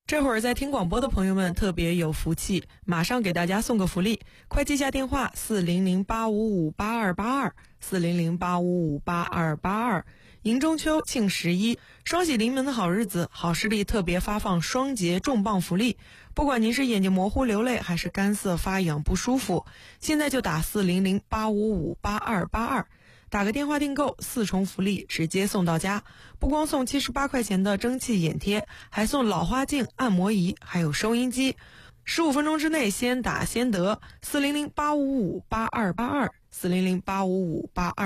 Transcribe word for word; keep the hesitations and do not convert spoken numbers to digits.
这会儿在听广播的朋友们特别有福气，马上给大家送个福利，快记下电话四零零八五五八二八二 四零零八五五八二八二。迎中秋庆十一，双喜临门的好日子，好视力特别发放双节重磅福利。不管您是眼睛模糊流泪，还是干涩发痒不舒服，现在就打四零零八五五八二八二。打个电话订购，四重福利直接送到家，不光送七十八块钱的蒸汽眼贴，还送老花镜、按摩仪，还有收音机。十五分钟之内先打先得，四零零八五五八二八二 四零零八五五八二